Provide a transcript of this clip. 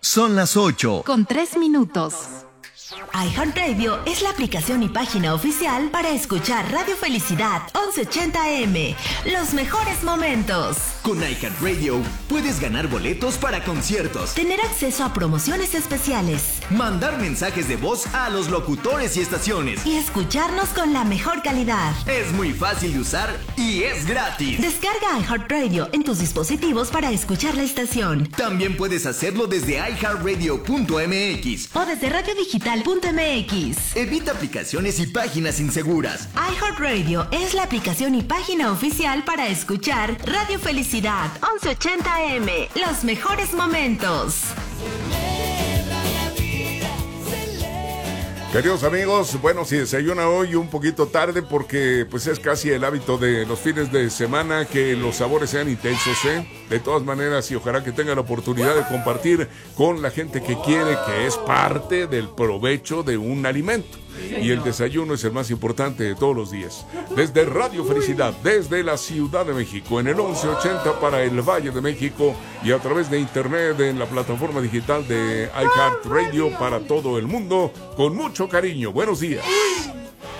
Son las 8. Con 3 minutos. iHeartRadio es la aplicación y página oficial para escuchar Radio Felicidad 1180 AM. Los mejores momentos. Con iHeartRadio puedes ganar boletos para conciertos, tener acceso a promociones especiales, mandar mensajes de voz a los locutores y estaciones y escucharnos con la mejor calidad. Es muy fácil de usar y es gratis. Descarga iHeartRadio en tus dispositivos para escuchar la estación. También puedes hacerlo desde iHeartRadio.mx o desde radiodigital.mx. Evita aplicaciones y páginas inseguras. iHeartRadio es la aplicación y página oficial para escuchar Radio Felicidad 1180 AM. Los mejores momentos. Queridos amigos, bueno, si desayuna hoy un poquito tarde porque pues es casi el hábito de los fines de semana que los sabores sean intensos, ¿eh? De todas maneras, y ojalá que tenga la oportunidad de compartir con la gente que quiere, que es parte del provecho de un alimento. Y el desayuno es el más importante de todos los días. Desde Radio Felicidad, desde la Ciudad de México, en el 1180 para el Valle de México y a través de internet en la plataforma digital de iHeartRadio para todo el mundo, con mucho cariño. Buenos días.